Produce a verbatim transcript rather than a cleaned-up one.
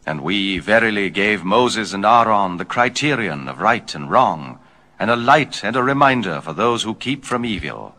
And we verily gave Moses and Aaron the criterion of right and wrong, and a light and a reminder for those who keep from evil.